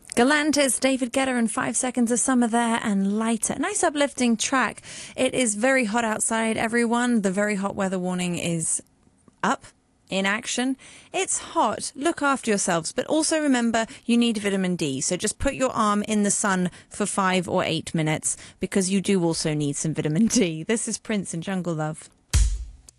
Galantis, David Guetta, and 5 Seconds of Summer there, and Lighter. Nice uplifting track. It is very hot outside, everyone. The very hot weather warning is up, in action. It's hot. Look after yourselves, but also remember you need vitamin D. So just put your arm in the sun for 5 or 8 minutes because you do also need some vitamin D. This is Prince and Jungle Love.